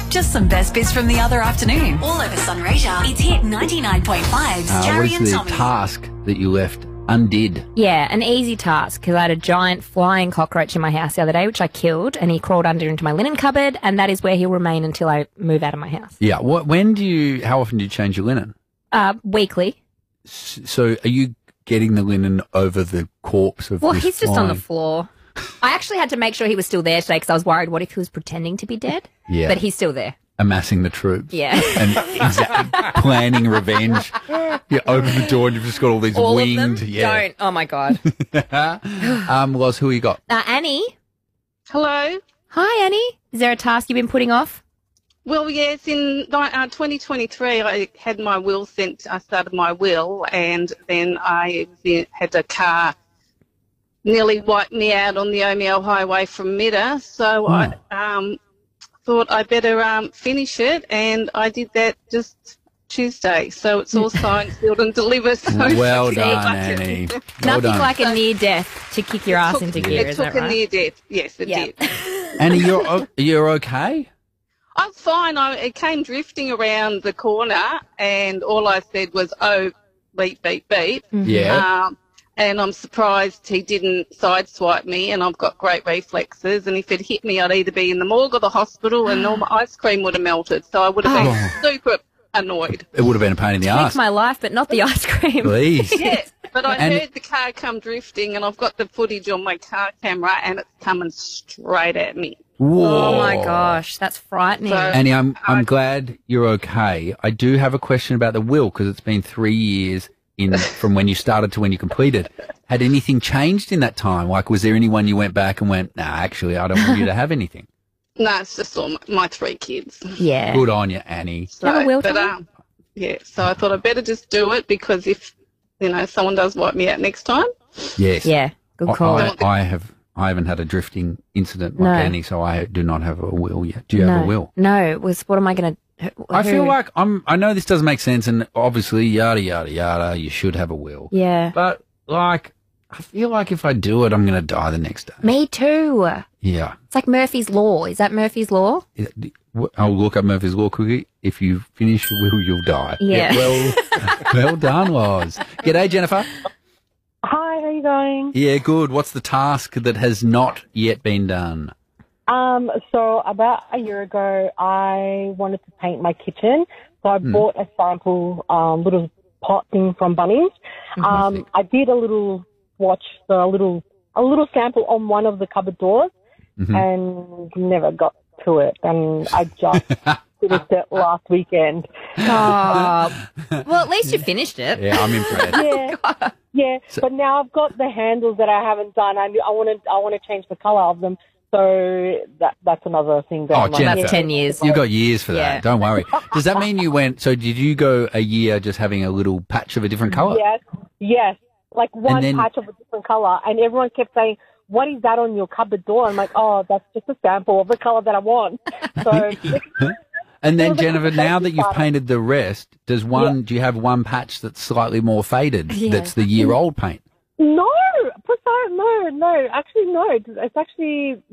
Just some best bits from the other afternoon. All over Sunraysia. It's Hit 99.5's What Carrie is and the Tommy. task that you left undid? Yeah, an easy task because I had a giant flying cockroach in my house the other day, which I killed, and he crawled under into my linen cupboard, and that is where he'll remain until I move out of my house. Yeah. How often do you change your linen? Weekly. So are you getting the linen over the corpse of Well, this he's just on the flying- floor. I actually had to make sure he was still there today because I was worried what if he was pretending to be dead? Yeah. But he's still there. Amassing the troops. Yeah. And planning revenge. You open the door and you've just got all these All winged. of them? Yeah. Don't. Oh, my God. Loz, who you got? Annie? Hello. Hi, Annie. Is there a task you've been putting off? Well, yes, in 2023, I had my will sent. I started my will, and then I had a car nearly wipe me out on the O'Meal Highway from Midda. So I thought I better finish it, and I did that just Tuesday. So it's all signed, sealed and delivered. So Well done, Annie. Well Nothing done. like a near death to kick your ass into gear, It is took that a right? near death. Yes, it Yeah. did. Annie, you're okay? I was fine. It came drifting around the corner, and all I said was, "Oh, beep, beep, beep." Yeah. And I'm surprised he didn't sideswipe me, and I've got great reflexes. And if it hit me, I'd either be in the morgue or the hospital, and all my ice cream would have melted. So I would have been super annoyed. It would have been a pain in the Make ass. my life, but not the ice cream. Please. Yeah, but I And- heard the car come drifting, and I've got the footage on my car camera, and it's coming straight at me. Whoa. Oh, my gosh. That's frightening. So- Annie, I'm glad you're okay. I do have a question about the will because it's been 3 years from when you started to when you completed. Had anything changed in that time? Like, was there anyone you went back and went, nah, actually, I don't want you to have anything? No, it's just all my 3 kids. yeah. Good on you, Annie. Do you have a will, but, Tommy? yeah, so I thought I'd better just do it because if, someone does wipe me out next time. Yes. Yeah. Good call. I haven't had a drifting incident like No. Annie, so I do not have a will yet. Do you have a will? No. It was, what am I going to... I feel like I know this doesn't make sense, and obviously, yada, yada, yada, you should have a will. Yeah. But, like, I feel like if I do it, I'm going to die the next day. Me too. Yeah. It's like Murphy's Law. Is that Murphy's Law? I'll look up Murphy's Law quickly. If you finish your will, you'll die. Yeah. Well done, Loz. G'day, Jennifer. Hi, how you going? Yeah, good. What's the task that has not yet been done? So about a year ago, I wanted to paint my kitchen, so I bought a sample little pot thing from Bunnings. I did a little swatch, so a little sample on one of the cupboard doors, and never got to it, and I just finished it last weekend. Oh. Well, at least you finished it. Yeah, I'm impressed. Yeah, but now I've got the handles that I haven't done. I want to change the colour of them. So that's another thing that I'm Jennifer, That's 10 years. You've got years for Yeah. that. Don't worry. Does that mean you went? So did you go a year just having a little patch of a different colour? Yes. Like one then- patch of a different colour. And everyone kept saying, what is that on your cupboard door? I'm like, oh, that's just a sample of the colour that I want. So, And then, Well, the Jennifer, now that you've part- painted the rest, do you have one patch that's slightly more faded? Yeah. That's the year-old paint. no, actually, no. It's actually